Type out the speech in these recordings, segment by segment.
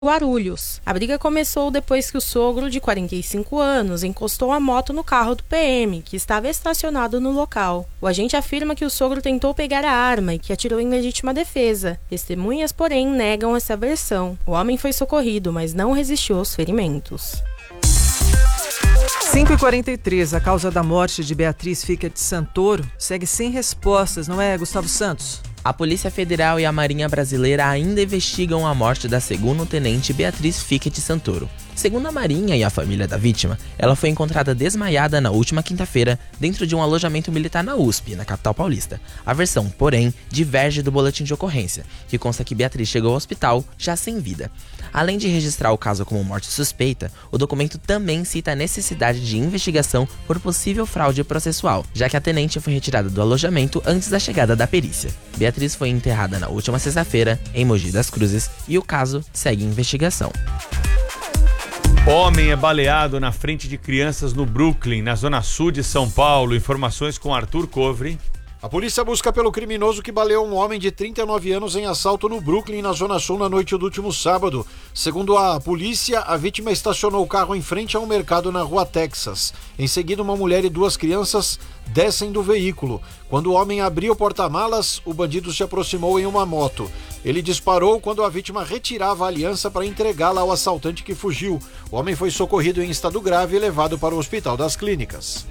Guarulhos. A briga começou depois que o sogro, de 45 anos, encostou a moto no carro do PM, que estava estacionado no local. O agente afirma que o sogro tentou pegar a arma e que atirou em legítima defesa. Testemunhas, porém, negam essa versão. O homem foi socorrido, mas não resistiu aos ferimentos. 5h43, a causa da morte de Beatriz Ficket Santoro segue sem respostas, não é, Gustavo Santos? A Polícia Federal e a Marinha Brasileira ainda investigam a morte da segundo-tenente Beatriz Ficket Santoro. Segundo a Marinha e a família da vítima, ela foi encontrada desmaiada na última quinta-feira dentro de um alojamento militar na USP, na capital paulista. A versão, porém, diverge do boletim de ocorrência, que consta que Beatriz chegou ao hospital já sem vida. Além de registrar o caso como morte suspeita, o documento também cita a necessidade de investigação por possível fraude processual, já que a tenente foi retirada do alojamento antes da chegada da perícia. Beatriz foi enterrada na última sexta-feira, em Mogi das Cruzes, e o caso segue em investigação. Homem é baleado na frente de crianças no Brooklyn, na zona sul de São Paulo. Informações com Arthur Covre. A polícia busca pelo criminoso que baleou um homem de 39 anos em assalto no Brooklyn, na zona sul, na noite do último sábado. Segundo a polícia, a vítima estacionou o carro em frente a um mercado na rua Texas. Em seguida, uma mulher e duas crianças descem do veículo. Quando o homem abriu o porta-malas, o bandido se aproximou em uma moto. Ele disparou quando a vítima retirava a aliança para entregá-la ao assaltante que fugiu. O homem foi socorrido em estado grave e levado para o Hospital das Clínicas.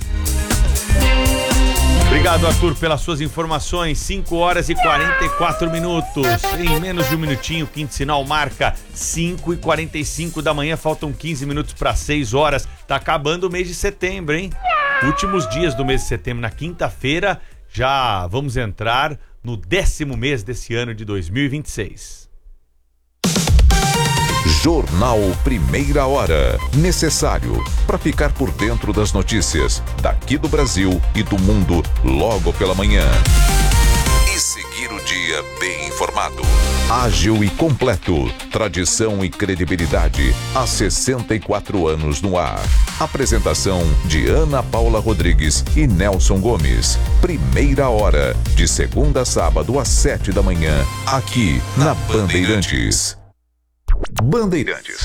Obrigado, Arthur, pelas suas informações. 5h44. Em menos de um minutinho, quinto sinal marca 5h45 da manhã. Faltam 15 minutos para 6 horas. Tá acabando o mês de setembro, hein? Últimos dias do mês de setembro. Na quinta-feira, já vamos entrar no 10º mês desse ano de 2026. Jornal Primeira Hora. Necessário para ficar por dentro das notícias daqui do Brasil e do mundo logo pela manhã. E seguir o dia bem informado. Ágil e completo. Tradição e credibilidade há 64 anos no ar. Apresentação de Ana Paula Rodrigues e Nelson Gomes. Primeira Hora, de segunda a sábado às 7 da manhã, aqui na Bandeirantes. Bandeirantes.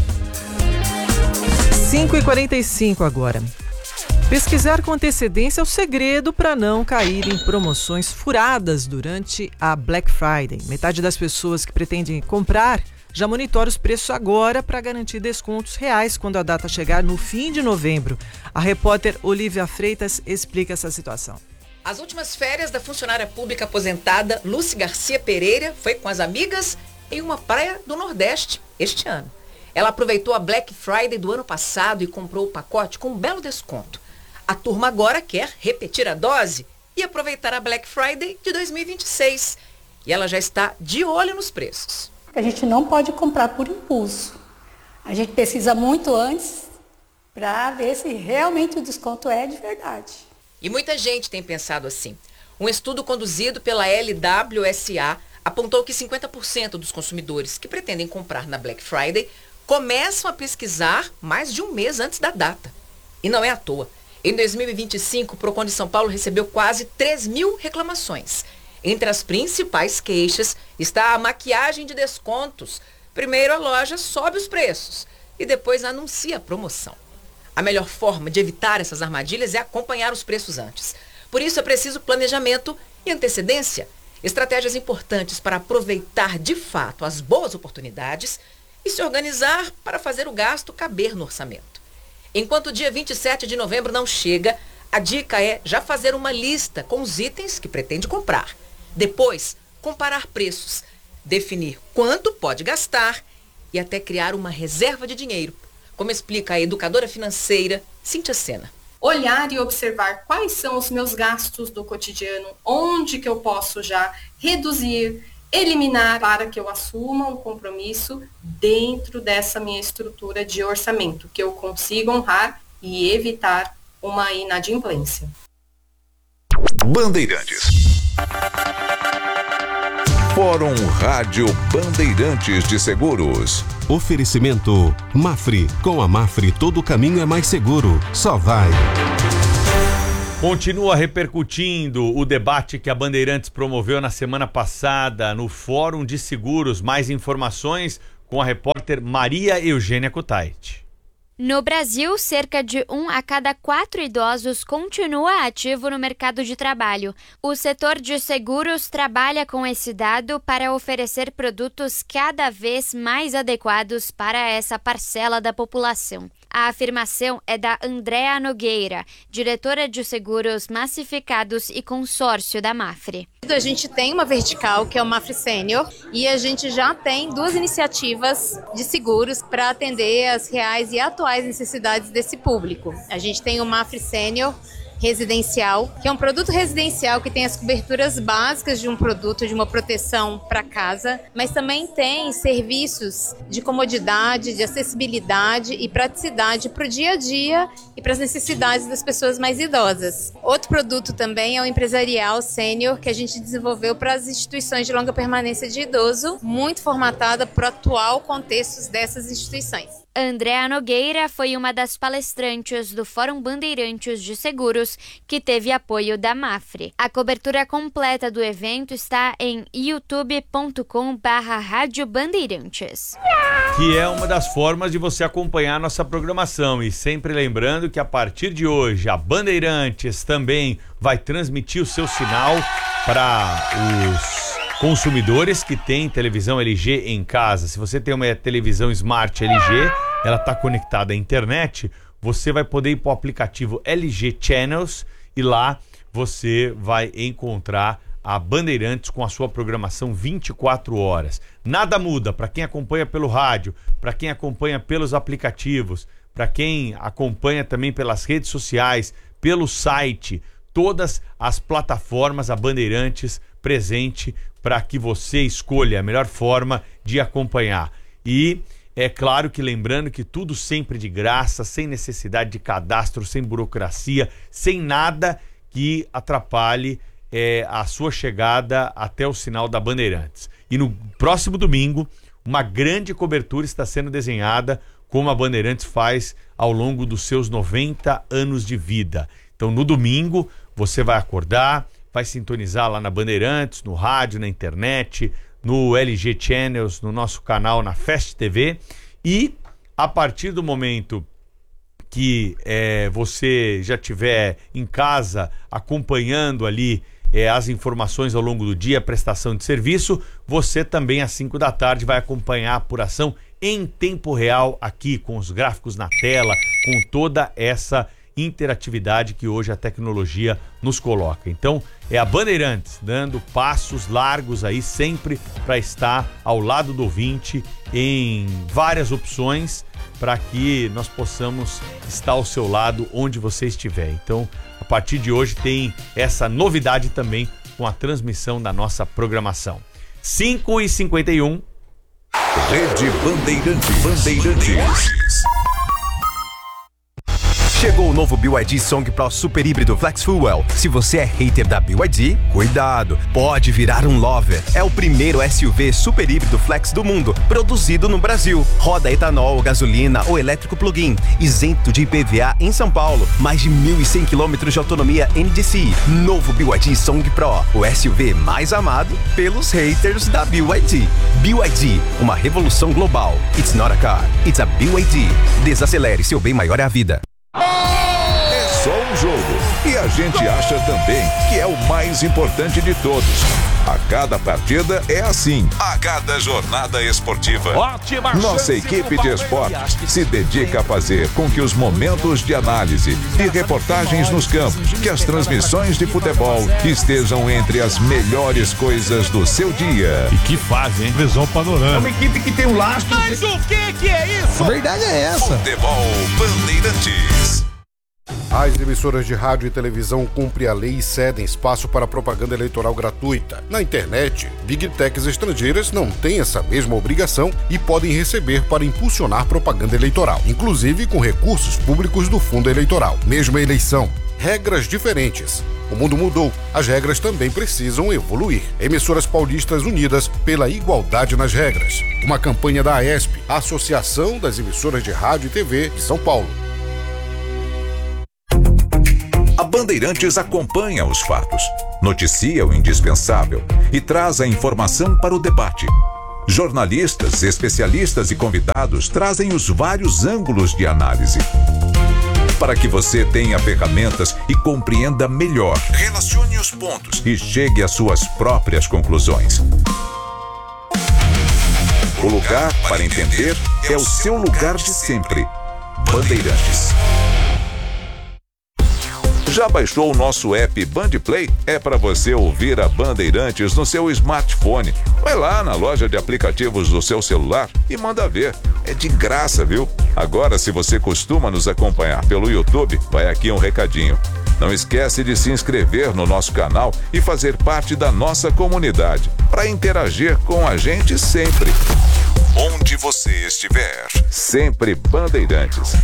5h45 agora. Pesquisar com antecedência é o segredo para não cair em promoções furadas durante a Black Friday. Metade das pessoas que pretendem comprar já monitora os preços agora para garantir descontos reais quando a data chegar no fim de novembro. A repórter Olivia Freitas explica essa situação. As últimas férias da funcionária pública aposentada Lúcia Garcia Pereira foi com as amigas em uma praia do Nordeste este ano. Ela aproveitou a Black Friday do ano passado e comprou o pacote com um belo desconto. A turma agora quer repetir a dose e aproveitar a Black Friday de 2026. E ela já está de olho nos preços. A gente não pode comprar por impulso. A gente precisa muito antes para ver se realmente o desconto é de verdade. E muita gente tem pensado assim. Um estudo conduzido pela LWSA apontou que 50% dos consumidores que pretendem comprar na Black Friday começam a pesquisar mais de um mês antes da data. E não é à toa. Em 2025, o Procon de São Paulo recebeu quase 3.000 reclamações. Entre as principais queixas está a maquiagem de descontos. Primeiro a loja sobe os preços e depois anuncia a promoção. A melhor forma de evitar essas armadilhas é acompanhar os preços antes. Por isso é preciso planejamento e antecedência. Estratégias importantes para aproveitar de fato as boas oportunidades e se organizar para fazer o gasto caber no orçamento. Enquanto o dia 27 de novembro não chega, a dica é já fazer uma lista com os itens que pretende comprar. Depois, comparar preços, definir quanto pode gastar e até criar uma reserva de dinheiro, como explica a educadora financeira Cíntia Sena. Olhar e observar quais são os meus gastos do cotidiano, onde que eu posso já reduzir, eliminar para que eu assuma um compromisso dentro dessa minha estrutura de orçamento, que eu consiga honrar e evitar uma inadimplência. Bandeirantes. Fórum Rádio Bandeirantes de Seguros. Oferecimento Mafre. Com a Mafre todo caminho é mais seguro. Só vai. Continua repercutindo o debate que a Bandeirantes promoveu na semana passada no Fórum de Seguros. Mais informações com a repórter Maria Eugênia Kutaiti. No Brasil, cerca de 1 a cada 4 idosos continua ativo no mercado de trabalho. O setor de seguros trabalha com esse dado para oferecer produtos cada vez mais adequados para essa parcela da população. A afirmação é da Andréa Nogueira, diretora de seguros massificados e consórcio da Mafre. A gente tem uma vertical, que é o Mafre Sênior, e a gente já tem 2 iniciativas de seguros para atender as reais e atuais necessidades desse público. A gente tem o Mafre Sênior residencial, que é um produto residencial que tem as coberturas básicas de um produto, de uma proteção para casa, mas também tem serviços de comodidade, de acessibilidade e praticidade para o dia a dia e para as necessidades das pessoas mais idosas. Outro produto também é o empresarial sênior, que a gente desenvolveu para as instituições de longa permanência de idoso, muito formatada para o atual contexto dessas instituições. Andréa Nogueira foi uma das palestrantes do Fórum Bandeirantes de Seguros, que teve apoio da Mafre. A cobertura completa do evento está em youtube.com/Rádio Bandeirantes. Que é uma das formas de você acompanhar nossa programação. E sempre lembrando que a partir de hoje, a Bandeirantes também vai transmitir o seu sinal para os consumidores que têm televisão LG em casa. Se você tem uma televisão Smart LG, ela está conectada à internet, você vai poder ir para o aplicativo LG Channels e lá você vai encontrar a Bandeirantes com a sua programação 24 horas. Nada muda para quem acompanha pelo rádio, para quem acompanha pelos aplicativos, para quem acompanha também pelas redes sociais, pelo site, todas as plataformas, a Bandeirantes presente para que você escolha a melhor forma de acompanhar. E é claro que lembrando que tudo sempre de graça, sem necessidade de cadastro, sem burocracia, sem nada que atrapalhe a sua chegada até o sinal da Bandeirantes. E no próximo domingo, uma grande cobertura está sendo desenhada, como a Bandeirantes faz ao longo dos seus 90 anos de vida. Então, no domingo, você vai acordar, vai sintonizar lá na Bandeirantes, no rádio, na internet, no LG Channels, no nosso canal na Fast TV. E a partir do momento que você já estiver em casa acompanhando ali as informações ao longo do dia, a prestação de serviço, você também às 5 da tarde vai acompanhar a apuração em tempo real aqui, com os gráficos na tela, com toda essa interatividade que hoje a tecnologia nos coloca. Então, é a Bandeirantes dando passos largos aí sempre para estar ao lado do ouvinte em várias opções para que nós possamos estar ao seu lado onde você estiver. Então, a partir de hoje tem essa novidade também com a transmissão da nossa programação. 5h51. Rede Bandeirantes. Chegou o novo BYD Song Pro Super Híbrido Flex Fuel. Se você é hater da BYD, cuidado, pode virar um lover. É o primeiro SUV super híbrido flex do mundo, produzido no Brasil. Roda etanol, gasolina ou elétrico plug-in, isento de IPVA em São Paulo. Mais de 1.100 km de autonomia NDCi. Novo BYD Song Pro, o SUV mais amado pelos haters da BYD. BYD, uma revolução global. It's not a car, it's a BYD. Desacelere, seu bem maior é a vida. É só um jogo e a gente acha também que é o mais importante de todos. A cada partida é assim, a cada jornada esportiva. Ótima Nossa equipe de esportes se dedica a fazer com que os momentos de análise e reportagens nos campos, que as transmissões de futebol estejam entre as melhores coisas do seu dia. E que fazem, hein? Visão panorâmica. É uma equipe que tem um lastro. Mas o que é isso? A verdade é essa. Futebol Bandeirantes. As emissoras de rádio e televisão cumprem a lei e cedem espaço para propaganda eleitoral gratuita. Na internet, Big Techs estrangeiras não têm essa mesma obrigação e podem receber para impulsionar propaganda eleitoral, inclusive com recursos públicos do fundo eleitoral. Mesma eleição, regras diferentes. O mundo mudou, as regras também precisam evoluir. Emissoras paulistas unidas pela igualdade nas regras. Uma campanha da AESP, a Associação das Emissoras de Rádio e TV de São Paulo. A Bandeirantes acompanha os fatos, noticia o indispensável e traz a informação para o debate. Jornalistas, especialistas e convidados trazem os vários ângulos de análise, para que você tenha ferramentas e compreenda melhor. Relacione os pontos e chegue às suas próprias conclusões. O lugar para entender é o seu lugar de sempre. Bandeirantes. Já baixou o nosso app Bandplay? É para você ouvir a Bandeirantes no seu smartphone. Vai lá na loja de aplicativos do seu celular e manda ver. É de graça, viu? Agora, se você costuma nos acompanhar pelo YouTube, vai aqui um recadinho. Não esquece de se inscrever no nosso canal e fazer parte da nossa comunidade, para interagir com a gente sempre. Onde você estiver, sempre Bandeirantes.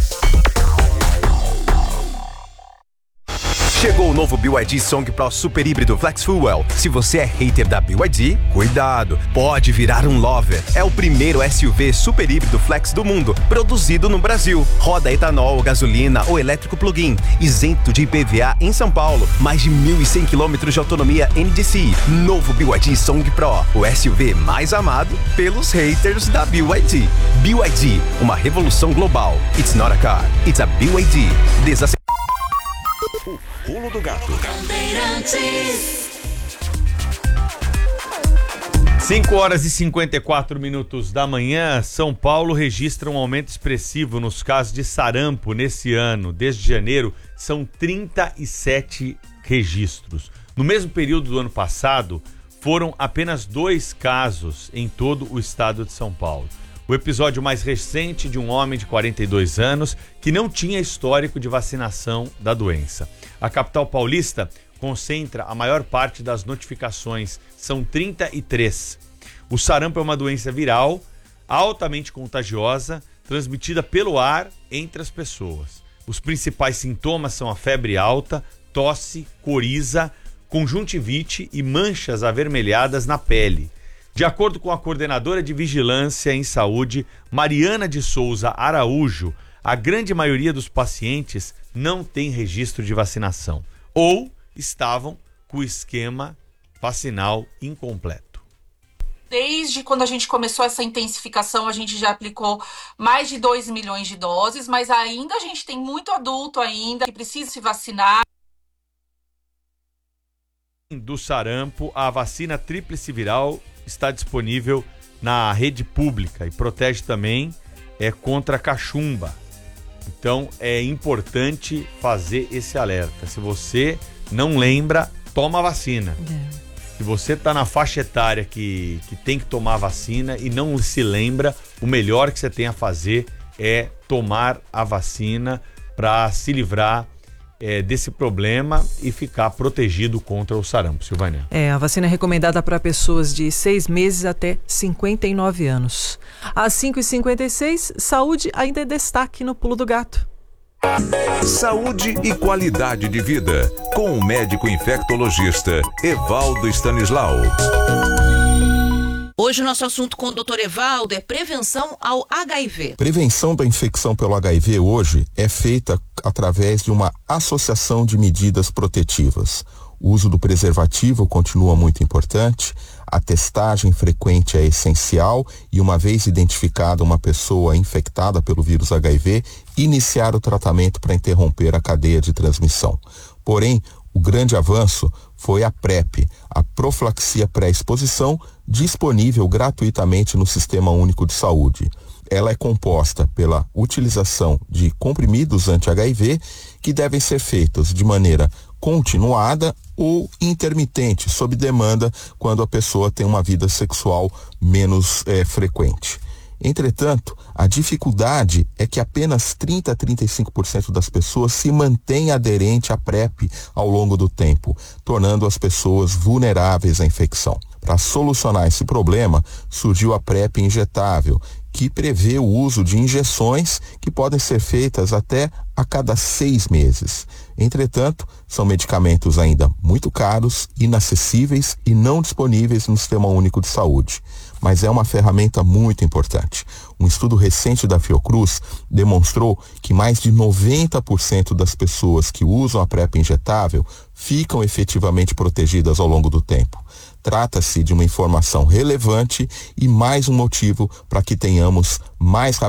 Chegou o novo BYD Song Pro Super Híbrido Flex Fuel. Se você é hater da BYD, cuidado, pode virar um lover. É o primeiro SUV super híbrido flex do mundo, produzido no Brasil. Roda etanol, gasolina ou elétrico plug-in, isento de IPVA em São Paulo. Mais de 1.100 km de autonomia NDCi. Novo BYD Song Pro, o SUV mais amado pelos haters da BYD. BYD, uma revolução global. It's not a car, it's a BYD. Pulo do Gato. 5 horas e 54 minutos da manhã, São Paulo registra um aumento expressivo nos casos de sarampo nesse ano. Desde janeiro, são 37 registros. No mesmo período do ano passado, foram apenas 2 casos em todo o estado de São Paulo. O episódio mais recente de um homem de 42 anos que não tinha histórico de vacinação da doença. A capital paulista concentra a maior parte das notificações, são 33. O sarampo é uma doença viral, altamente contagiosa, transmitida pelo ar entre as pessoas. Os principais sintomas são a febre alta, tosse, coriza, conjuntivite e manchas avermelhadas na pele. De acordo com a coordenadora de Vigilância em Saúde, Mariana de Souza Araújo, a grande maioria dos pacientes não tem registro de vacinação ou estavam com o esquema vacinal incompleto. Desde quando a gente começou essa intensificação, a gente já aplicou mais de 2 milhões de doses, mas ainda a gente tem muito adulto ainda que precisa se vacinar. Do sarampo, a vacina tríplice viral está disponível na rede pública e protege também contra a cachumba. Então é importante fazer esse alerta. Se você não lembra, toma a vacina. Se você está na faixa etária que tem que tomar a vacina e não se lembra, o melhor que você tem a fazer é tomar a vacina para se livrar desse problema e ficar protegido contra o sarampo, Silvânia. A vacina é recomendada para pessoas de 6 meses até 59 anos. Às 5h56, saúde ainda é destaque no Pulo do Gato. Saúde e qualidade de vida, com o médico infectologista Evaldo Stanislau. Hoje o nosso assunto com o Dr. Evaldo é prevenção ao HIV. Prevenção da infecção pelo HIV hoje é feita através de uma associação de medidas protetivas. O uso do preservativo continua muito importante, a testagem frequente é essencial e, uma vez identificada uma pessoa infectada pelo vírus HIV, iniciar o tratamento para interromper a cadeia de transmissão. Porém, o grande avanço foi a PrEP, a profilaxia pré-exposição, disponível gratuitamente no Sistema Único de Saúde. Ela é composta pela utilização de comprimidos anti-HIV que devem ser feitos de maneira continuada ou intermitente, sob demanda, quando a pessoa tem uma vida sexual menos frequente. Entretanto, a dificuldade é que apenas 30 a 35% das pessoas se mantêm aderente à PrEP ao longo do tempo, tornando as pessoas vulneráveis à infecção. Para solucionar esse problema, surgiu a PrEP injetável, que prevê o uso de injeções que podem ser feitas até a cada 6 meses. Entretanto, são medicamentos ainda muito caros, inacessíveis e não disponíveis no Sistema Único de Saúde. mas é uma ferramenta muito importante. Um estudo recente da Fiocruz demonstrou que mais de 90% das pessoas que usam a PrEP injetável ficam efetivamente protegidas ao longo do tempo. Trata-se de uma informação relevante e mais um motivo para que tenhamos mais